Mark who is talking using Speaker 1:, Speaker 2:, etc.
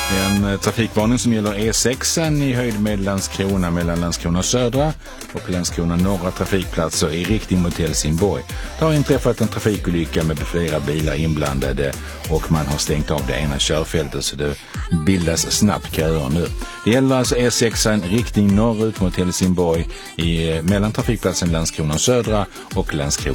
Speaker 1: En trafikvarning som gäller E6 i höjd med Landskrona mellan Landskrona södra och Landskrona norra trafikplatser i riktning mot Helsingborg. Det har inträffat en trafikolycka med flera bilar inblandade och man har stängt av det ena körfältet så det bildas snabbt köer nu. Det gäller alltså E6 riktning norrut mot Helsingborg mellan trafikplatsen Landskrona södra och Landskrona